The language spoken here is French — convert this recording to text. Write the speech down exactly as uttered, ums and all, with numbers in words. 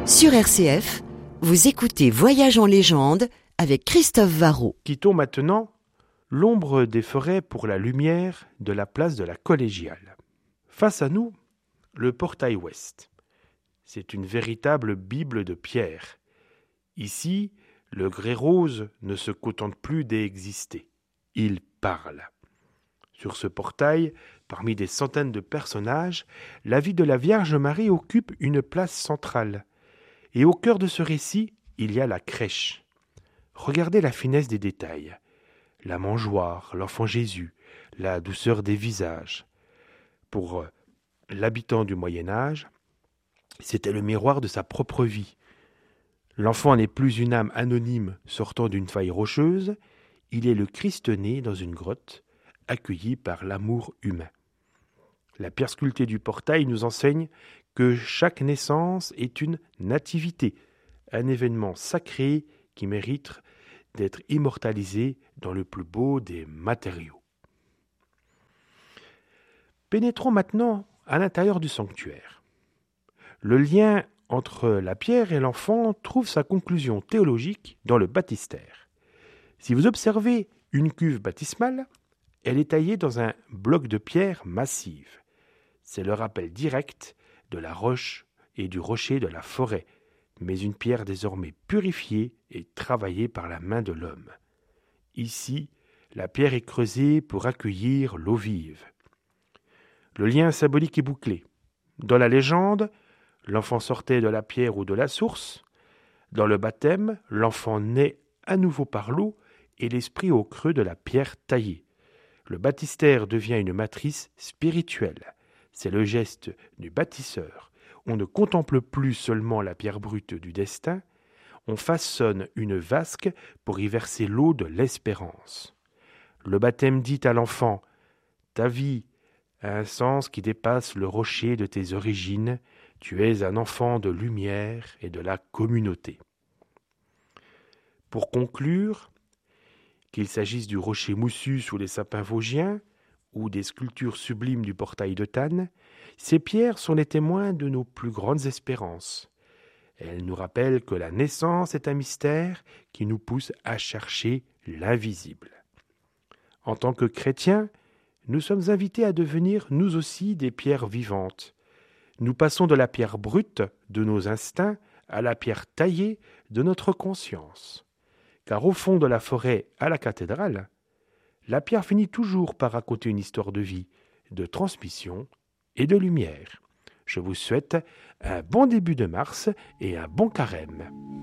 Sur R C F, vous écoutez Voyage en légende avec Christophe Varraud. Quittons maintenant l'ombre des forêts pour la lumière de la place de la Collégiale. Face à nous, le portail ouest. C'est une véritable bible de pierre. Ici, le grès rose ne se contente plus d'exister. Il parle. Sur ce portail, parmi des centaines de personnages, la vie de la Vierge Marie occupe une place centrale. Et au cœur de ce récit, il y a la crèche. Regardez la finesse des détails. La mangeoire, l'enfant Jésus, la douceur des visages. Pour euh, l'habitant du Moyen-Âge, c'était le miroir de sa propre vie. L'enfant n'est plus une âme anonyme sortant d'une faille rocheuse, il est le Christ né dans une grotte, accueilli par l'amour humain. La pierre sculptée du portail nous enseigne que chaque naissance est une nativité, un événement sacré qui mérite d'être immortalisé dans le plus beau des matériaux. Pénétrons maintenant à l'intérieur du sanctuaire. Le lien entre la pierre et l'enfant trouve sa conclusion théologique dans le baptistère. Si vous observez une cuve baptismale, elle est taillée dans un bloc de pierre massive. C'est le rappel direct de la roche et du rocher de la forêt, mais une pierre désormais purifiée et travaillée par la main de l'homme. Ici, la pierre est creusée pour accueillir l'eau vive. Le lien symbolique est bouclé. Dans la légende, l'enfant sortait de la pierre ou de la source. Dans le baptême, l'enfant naît à nouveau par l'eau et l'esprit au creux de la pierre taillée. Le baptistère devient une matrice spirituelle. C'est le geste du bâtisseur. On ne contemple plus seulement la pierre brute du destin, on façonne une vasque pour y verser l'eau de l'espérance. Le baptême dit à l'enfant « Ta vie a un sens qui dépasse le rocher de tes origines, tu es un enfant de lumière et de la communauté. » Pour conclure, qu'il s'agisse du rocher moussu sous les sapins vosgiens ou des sculptures sublimes du portail de Thann, ces pierres sont les témoins de nos plus grandes espérances. Elles nous rappellent que la naissance est un mystère qui nous pousse à chercher l'invisible. En tant que chrétiens, nous sommes invités à devenir nous aussi des pierres vivantes. Nous passons de la pierre brute de nos instincts à la pierre taillée de notre conscience. Car au fond de la forêt à la cathédrale, la pierre finit toujours par raconter une histoire de vie, de transmission et de lumière. Je vous souhaite un bon début de mars et un bon carême.